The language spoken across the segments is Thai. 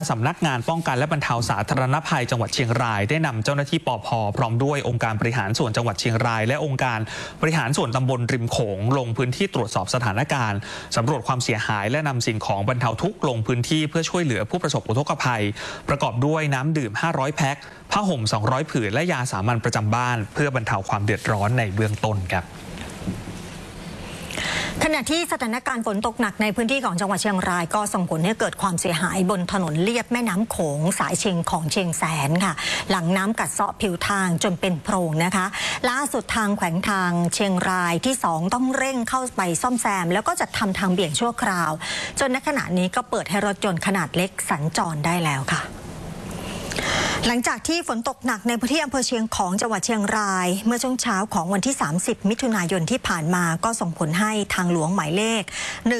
สำนักงานป้องกันและบรรเทาสาธารณภัยจังหวัดเชียงรายได้นำเจ้าหน้าที่ปภ.พร้อมด้วยองค์การบริหารส่วนจังหวัดเชียงรายและองค์การบริหารส่วนตำบลริมโขงลงพื้นที่ตรวจสอบสถานการณ์สำรวจความเสียหายและนำสิ่งของบรรเทาทุกข์ลงพื้นที่เพื่อช่วยเหลือผู้ประสบอุทกภัยประกอบด้วยน้ำดื่ม500แพ็คผ้าห่ม200ผืนและยาสามัญประจำบ้านเพื่อบรรเทาความเดือดร้อนในเบื้องต้นครับขณะที่สถานการณ์ฝนตกหนักในพื้นที่ของจังหวัดเชียงรายก็ส่งผลให้เกิดความเสียหายบนถนนเลียบแม่น้ำโขงสายเชียงของเชียงแสนค่ะหลังน้ำกัดเซาะผิวทางจนเป็นโพรงนะคะล่าสุดทางแขวงทางเชียงรายที่2ต้องเร่งเข้าไปซ่อมแซมแล้วก็จัดทำทางเบี่ยงชั่วคราวจนณขณะนี้ก็เปิดให้รถยนต์ขนาดเล็กสัญจรได้แล้วค่ะหลังจากที่ฝนตกหนักในพื้นที่อำเภอเชียงของจังหวัดเชียงรายเมื่อช่วงเช้าของวันที่30มิถุนายนที่ผ่านมาก็ส่งผลให้ทางหลวงหมายเลข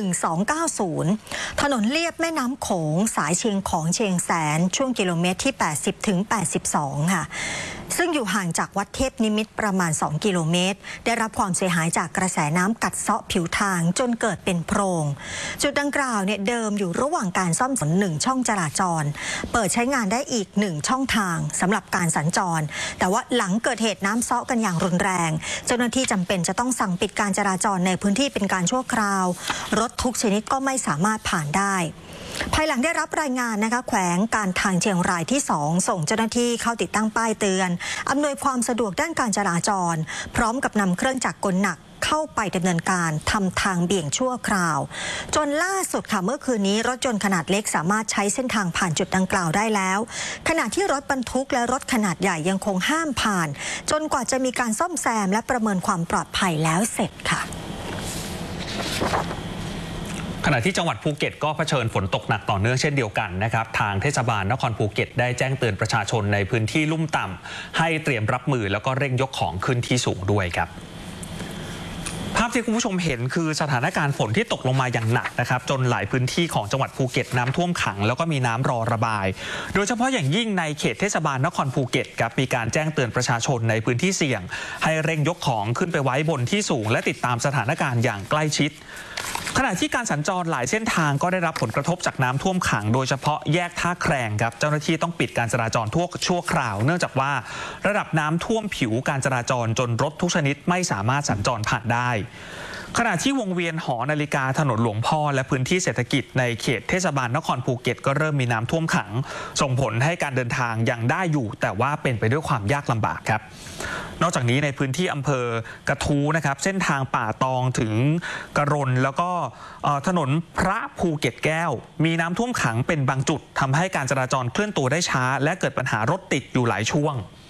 1290ถนนเลียบแม่น้ำโขงสายเชียงของเชียงแสนช่วงกิโลเมตรที่80ถึง82ค่ะซึ่งอยู่ห่างจากวัดเทพนิมิตรประมาณ2กิโลเมตรได้รับความเสียหายจากกระแสน้ำกัดเซาะผิวทางจนเกิดเป็นโพรงจุดดังกล่าวเนี่ยเดิมอยู่ระหว่างการซ่อมถนน1ช่องจราจรเปิดใช้งานได้อีก1ช่องทางสำหรับการสัญจรแต่ว่าหลังเกิดเหตุน้ำเซาะกันอย่างรุนแรงเจ้าหน้าที่จำเป็นจะต้องสั่งปิดการจราจรในพื้นที่เป็นการชั่วคราวรถทุกชนิดก็ไม่สามารถผ่านได้ภายหลังได้รับรายงานนะคะแขวงการทางเชียงรายที่2ส่งเจ้าหน้าที่เข้าติดตั้งป้ายเตือนอำนวยความสะดวกด้านการจราจรพร้อมกับนำเครื่องจักรกลหนักเข้าไปดำเนินการทำทางเบี่ยงชั่วคราวจนล่าสุดค่ะเมื่อคืนนี้รถยนต์ขนาดเล็กสามารถใช้เส้นทางผ่านจุดดังกล่าวได้แล้วขณะที่รถบรรทุกและรถขนาดใหญ่ยังคงห้ามผ่านจนกว่าจะมีการซ่อมแซมและประเมินความปลอดภัยแล้วเสร็จค่ะขณะที่จังหวัดภูเก็ตก็เผชิญฝนตกหนักต่อเนื่องเช่นเดียวกันนะครับทางเทศบาลนครภูเก็ตได้แจ้งเตือนประชาชนในพื้นที่ลุ่มต่ำให้เตรียมรับมือแล้วก็เร่งยกของขึ้นที่สูงด้วยครับภาพที่คุณผู้ชมเห็นคือสถานการณ์ฝนที่ตกลงมาอย่างหนักนะครับจนหลายพื้นที่ของจังหวัดภูเก็ตน้ำท่วมขังแล้วก็มีน้ำรอระบายโดยเฉพาะอย่างยิ่งในเขตเทศบาลนครภูเก็ตครับมีการแจ้งเตือนประชาชนในพื้นที่เสี่ยงให้เร่งยกของขึ้นไปไว้บนที่สูงและติดตามสถานการณ์อย่างใกล้ชิดขณะที่การสัญจรหลายเส้นทางก็ได้รับผลกระทบจากน้ำท่วมขังโดยเฉพาะแยกท่าแครงครับเจ้าหน้าที่ต้องปิดการจราจรชั่วคราวเนื่องจากว่าระดับน้ำท่วมผิวการจราจรจนรถทุกชนิดไม่สามารถสัญจรผ่านได้ขณะที่วงเวียนหอนาฬิกาถนนหลวงพ่อและพื้นที่เศรษฐกิจในเขตเทศบาลนครภูเก็ตก็เริ่มมีน้ำท่วมขังส่งผลให้การเดินทางยังได้อยู่แต่ว่าเป็นไปด้วยความยากลำบากครับนอกจากนี้ในพื้นที่อำเภอกระทู้นะครับเส้นทางป่าตองถึงกระรนแล้วก็ถนนพระภูเก็ตแก้วมีน้ำท่วมขังเป็นบางจุดทำให้การจราจรเคลื่อนตัวได้ช้าและเกิดปัญหารถติดอยู่หลายช่วง